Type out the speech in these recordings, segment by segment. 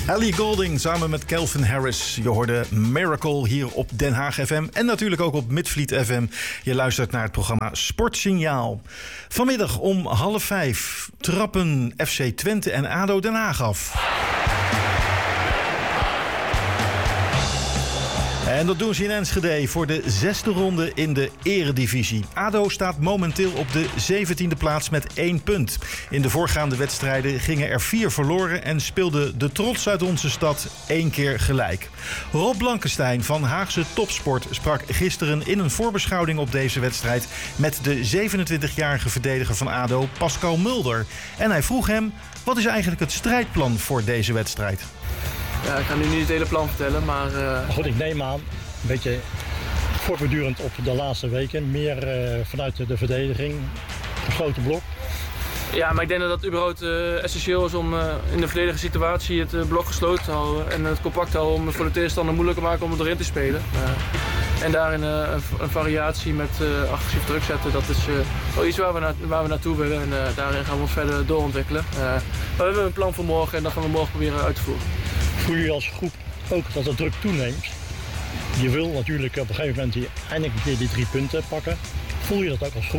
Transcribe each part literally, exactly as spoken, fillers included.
Ellie Goulding samen met Calvin Harris. Je hoorde Miracle hier op Den Haag F M en natuurlijk ook op Midvliet F M. Je luistert naar het programma Sportsignaal. Vanmiddag om half vijf trappen F C Twente en ADO Den Haag af. En dat doen ze in Enschede voor de zesde ronde in de eredivisie. ADO staat momenteel op de zeventiende plaats met één punt. In de voorgaande wedstrijden gingen er vier verloren en speelde de trots uit onze stad één keer gelijk. Rob Blankenstein van Haagse Topsport sprak gisteren in een voorbeschouwing op deze wedstrijd met de zevenentwintigjarige verdediger van ADO, Pascal Mulder. En hij vroeg hem, wat is eigenlijk het strijdplan voor deze wedstrijd? Ja, ik ga nu niet het hele plan vertellen, maar... Uh... Goed, ik neem aan, een beetje voortbedurend op de laatste weken. Meer uh, vanuit de verdediging, gesloten blok. Ja, maar ik denk dat dat überhaupt uh, essentieel is om uh, in de verdedigende situatie het uh, blok gesloten te houden. En het compact te houden om het voor de tegenstander moeilijker te maken om het erin te spelen. Uh, en daarin uh, een, een variatie met uh, agressief druk zetten, dat is uh, wel iets waar we, na, waar we naartoe willen. En uh, daarin gaan we ons verder doorontwikkelen. Uh, maar we hebben een plan voor morgen en dat gaan we morgen proberen uit te voeren. Voel je als groep ook dat de druk toeneemt? Je wil natuurlijk op een gegeven moment die, eindelijk een keer die drie punten pakken. Voel je dat ook als groep?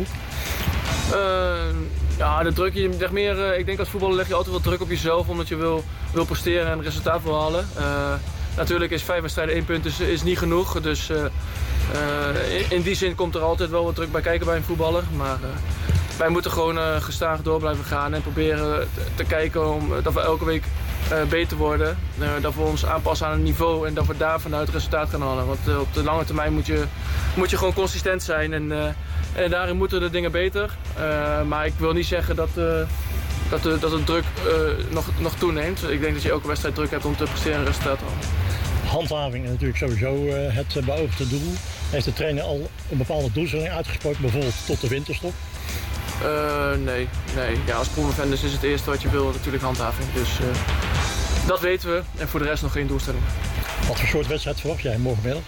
Uh, ja, de druk, je legt meer, uh, ik denk als voetballer leg je altijd wat druk op jezelf omdat je wil, wil presteren en een resultaat wil halen. Uh, natuurlijk is vijf wedstrijden één punt is, is niet genoeg, dus uh, uh, in, in die zin komt er altijd wel wat druk bij kijken bij een voetballer. Maar uh, wij moeten gewoon uh, gestaag door blijven gaan en proberen te, te kijken om, dat we elke week Uh, beter worden, uh, dat we ons aanpassen aan het niveau en dat we daar vanuit het resultaat gaan halen. Want uh, op de lange termijn moet je, moet je gewoon consistent zijn en, uh, en daarin moeten de dingen beter. Uh, maar ik wil niet zeggen dat, uh, dat, de, dat de druk uh, nog, nog toeneemt. Ik denk dat je elke wedstrijd druk hebt om te presteren en resultaat te halen. Handhaving is natuurlijk sowieso uh, het beoogde doel. Heeft de trainer al een bepaalde doelstelling uitgesproken, bijvoorbeeld tot de winterstop? Uh, nee, nee. Ja, als promovendus is het eerste wat je wil natuurlijk handhaving. Dus uh, dat weten we en voor de rest nog geen doelstelling. Wat voor soort wedstrijd verwacht jij morgenmiddag?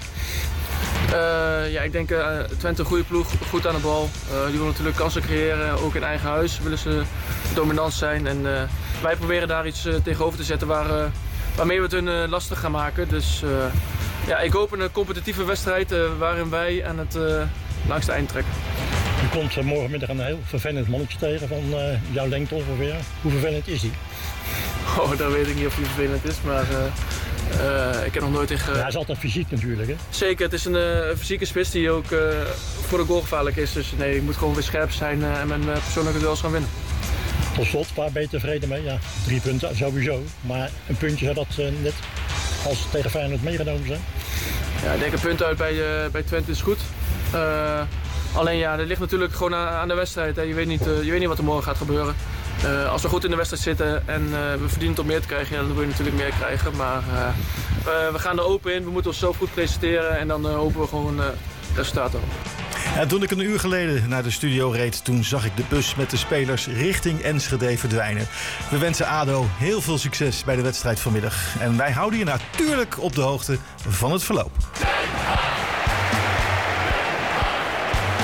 Uh, ja, ik denk uh, Twente een goede ploeg, goed aan de bal. Uh, die willen natuurlijk kansen creëren, ook in eigen huis willen ze dominant zijn. En uh, wij proberen daar iets uh, tegenover te zetten waar, uh, waarmee we het hun uh, lastig gaan maken. Dus uh, ja, ik hoop een competitieve wedstrijd uh, waarin wij aan het uh, langste eind trekken. Je komt uh, morgenmiddag een heel vervelend mannetje tegen van uh, jouw lengte ongeveer. Hoe vervelend is die? Oh, dat weet ik niet of hij vervelend is, maar uh, uh, ik heb nog nooit tegen... Ja, hij is altijd fysiek natuurlijk, hè? Zeker, het is een uh, fysieke spits die ook uh, voor de goal gevaarlijk is. Dus nee, je moet gewoon weer scherp zijn uh, en mijn uh, persoonlijke duels gaan winnen. Tot slot, waar ben je tevreden mee? Ja, drie punten sowieso. Maar een puntje zou dat uh, net als tegen Feyenoord meegenomen zijn? Ja, ik denk een punt uit bij, uh, bij Twente is goed. Uh, alleen ja, dat ligt natuurlijk gewoon aan, aan de wedstrijd. Hè. Je weet niet, uh, je weet niet wat er morgen gaat gebeuren. Uh, als we goed in de wedstrijd zitten en uh, we verdienen tot meer te krijgen, ja, dan wil je natuurlijk meer krijgen. Maar uh, uh, we gaan er open in, we moeten onszelf goed presenteren en dan uh, hopen we gewoon uh, resultaten. En toen ik een uur geleden naar de studio reed, toen zag ik de bus met de spelers richting Enschede verdwijnen. We wensen ADO heel veel succes bij de wedstrijd vanmiddag. En wij houden je natuurlijk op de hoogte van het verloop.